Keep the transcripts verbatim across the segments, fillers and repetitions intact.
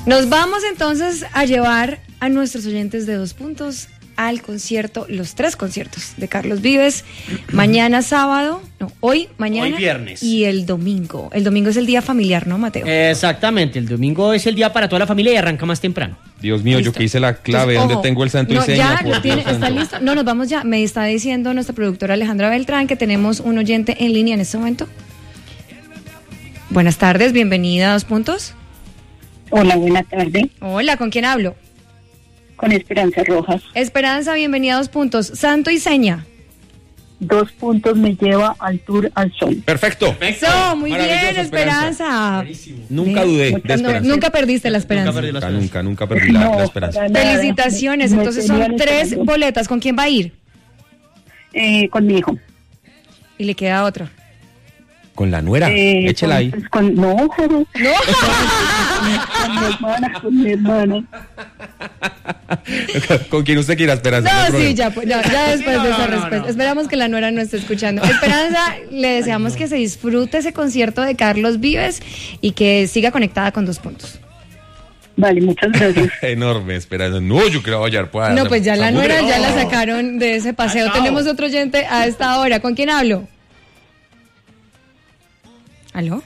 Nos vamos entonces a llevar a nuestros oyentes de Dos Puntos al concierto, los tres conciertos de Carlos Vives, mañana sábado, no, hoy, mañana. Hoy viernes. Y el domingo. El domingo es el día familiar, ¿no, Mateo? Exactamente, el domingo es el día para toda la familia y arranca más temprano. Dios mío, Listo. yo que hice la clave, Entonces, ¿dónde ojo, tengo el santo no, y seña? ya Por tiene, Dios está santo. listo. No, nos vamos ya. Me está diciendo nuestra productora Alejandra Beltrán que tenemos un oyente en línea en este momento. Buenas tardes, bienvenida a Dos Puntos. Hola, buenas tardes. Hola, ¿con quién hablo? Con Esperanza Rojas. Esperanza, bienvenida a Dos Puntos. Santo y seña. Dos puntos me lleva al Tour al Sol. Perfecto. Eso, muy Maravilloso, bien, Esperanza. Nunca Bien. dudé de No, Esperanza. nunca perdiste la esperanza. Nunca perdí la Nunca, esperanza. nunca, nunca perdí la, la esperanza. para nada. Felicitaciones, Me entonces tenían son tres esperando. boletas. ¿Con quién va a ir? Eh, con mi hijo. Y le queda otra. Con la nuera, Eh, échela con- ahí. pues, con- no, pero- No. con mi hermana, con mi hermana. Con quien usted quiera, Esperanza. hay No, sí, problema. ya, pues, ya, ya después no, de esa no, no, respuesta. no. Esperamos que la nuera no esté escuchando. Esperanza, le deseamos que se disfrute ese concierto de Carlos Vives y que siga conectada con Dos Puntos. Vale, muchas gracias. Enorme, Esperanza. No, yo quiero hallar. Pues, No, pues ya la nuera ya la No. sacaron de ese paseo. Ah, chao. Tenemos otro oyente a esta hora. ¿Con quién hablo? ¿Aló?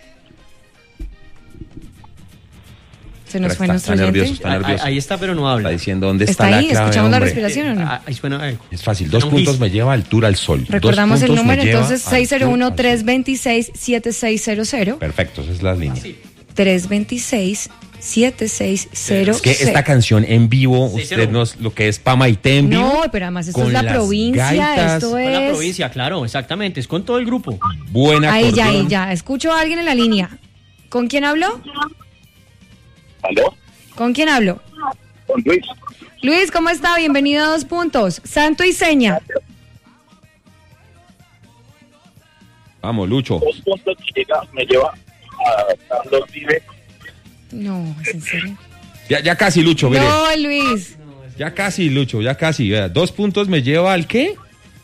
Se nos Pero fue está- nuestro está oyente. nervioso, está Ahí, nervioso. ahí está, pero no habla. Está diciendo dónde ¿Está está, ahí? la clave, ¿Escuchamos la hombre. respiración o no? Ah, ahí suena algo. Es fácil. Dos Un puntos gis. me lleva al Tour al Sol. Recordamos Dos el puntos me número, lleva entonces al seis cero uno, Tour al tres Sol. dos seis, siete seis cero cero. Perfecto, esa es la línea. tres dos seis, siete seis cero cero. Es que esta canción en vivo, Sí, usted cero. nos, lo que es Pamaité en vivo. No, pero además esto con es la las provincia, gaitas, esto Con la es... provincia, claro, exactamente. Es con todo el grupo. Buena Ahí ya, ahí acordeón. ya. Escucho a alguien en la línea. ¿Con quién hablo? ¿Aló? ¿Con quién hablo? Con Luis. Luis, ¿cómo está? Bienvenido a Dos Puntos. Santo y seña. Vamos, Lucho. Dos puntos que llega, me lleva a Carlos Vives. No, ¿es en serio? Ya, ya casi, Lucho, mire. No, Luis. Ya casi, Lucho, ya casi. Vea, dos puntos me lleva al qué?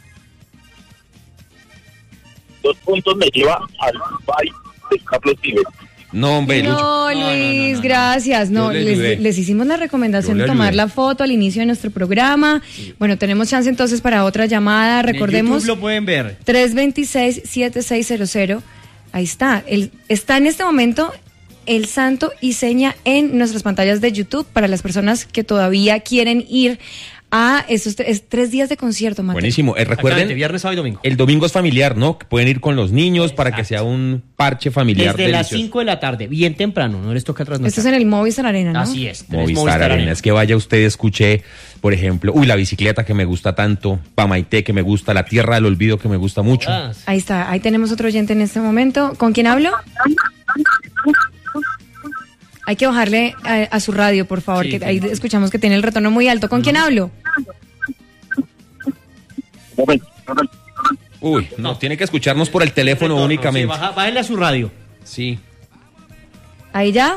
Dos puntos me lleva al baile de Carlos Vives. No, hombre, Lucho. No, No, no, Luis, no, no. gracias. No, Yo le ayudé. les, les hicimos la recomendación Yo de le tomar ayudé. la foto al inicio de nuestro programa. Bueno, tenemos chance entonces para otra llamada. En el Recordemos YouTube lo pueden ver. tres dos seis, siete seis cero cero. Ahí está. El, está en este momento el santo y seña en nuestras pantallas de YouTube para las personas que todavía quieren ir a estos tre- es tres días de concierto, Mateo. Buenísimo. Eh, Exactamente, recuerden, viernes, sábado y domingo. el domingo es familiar, ¿no? Que pueden ir con los niños para que sea un parche familiar Desde las delicioso. cinco de la tarde, bien temprano, no les toca trasnochar. Esto es en el Movistar Arena, ¿no? Así es. tenés Movistar Arena. Es que vaya usted, escuche, por ejemplo, uy, la bicicleta que me gusta tanto, Pamaité que me gusta, la Tierra del Olvido que me gusta mucho. Ah, Ahí está, ahí tenemos otro oyente en este momento. ¿Con quién hablo? Hay que bajarle a, a su radio, por favor, Sí, que sí. ahí escuchamos que tiene el retorno muy alto. ¿Con quién hablo? Un momento, un momento. Uy, no, tiene que escucharnos por el teléfono retorno, únicamente. Sí, baja- bájenle a su radio. Sí, ¿Ahí ya?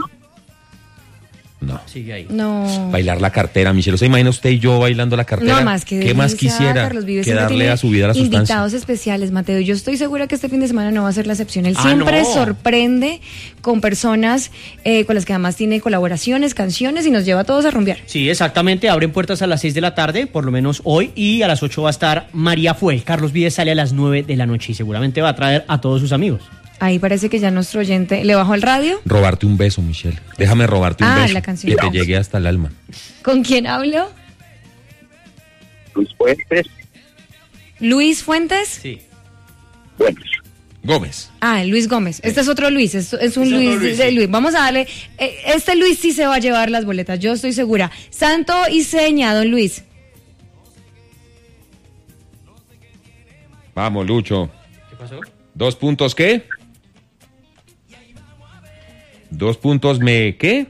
no. Sigue ahí. No. Bailar la cartera, Michelle. ¿Se imagina usted y yo bailando la cartera? No más que ¿Qué más delicia, quisiera Carlos Vives que siempre darle tiene a su vida la sustancia? invitados especiales, Mateo. Yo estoy segura que este fin de semana no va a ser la excepción. Él Ah, siempre no. sorprende con personas eh, con las que además tiene colaboraciones, canciones y nos lleva a todos a rumbear. Sí, exactamente. Abren puertas a las seis de la tarde, por lo menos hoy, y a las ocho va a estar María Fuel. Carlos Vives sale a las nueve de la noche y seguramente va a traer a todos sus amigos. Ahí parece que ya nuestro oyente le bajó el radio. Robarte un beso, Michelle. Déjame robarte un Ah, beso. la canción. Que te llegue hasta el alma. ¿Con quién hablo? Luis Fuentes. Luis Fuentes. Sí. Bueno, Gómez. Ah, Luis Gómez. Este es otro Luis, es, es un Es otro Luis, Luis, de sí. Luis. Vamos a darle. eh, Este Luis sí se va a llevar las boletas, yo estoy segura. Santo y seña, don Luis. Vamos, Lucho. ¿Qué pasó? ¿Dos puntos qué? ¿Dos puntos me qué?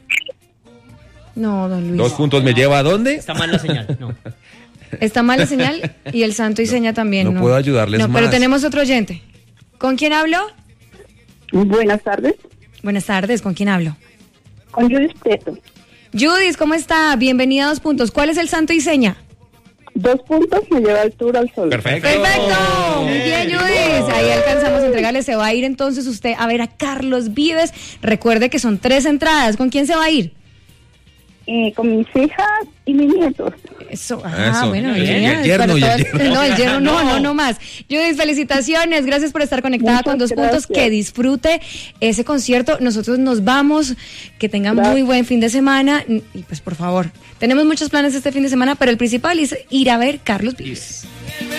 No, don Luis. ¿Dos puntos me lleva a dónde? Está mal la señal. No. Está mal la señal y el santo y seña también. no puedo ayudarles No, pero más. tenemos otro oyente. ¿Con quién hablo? Buenas tardes. Buenas tardes, ¿con quién hablo? Con Judith Preto. Judith, ¿cómo está? Bienvenida a Dos Puntos. ¿Cuál es el santo y seña? Dos puntos me lleva al tour al sol. Perfecto. Perfecto, muy bien, Judith. Ahí alcanzamos a entregarle. Se va a ir entonces usted a ver a Carlos Vives. Recuerde que son tres entradas. ¿Con quién se va a ir? Eh, con mis hijas y mis nietos. Eso, ah, Eso. bueno, Y el- bien. y el yerno, Para y el todas- yerno. No, el yerno, no, no, no más. Judith, felicitaciones. Gracias por estar conectada Muchas con Dos Puntos. gracias. Que disfrute ese concierto. Nosotros nos vamos. Que tengan Gracias. muy buen fin de semana. Y pues, por favor, tenemos muchos planes este fin de semana, pero el principal es ir a ver Carlos Vives.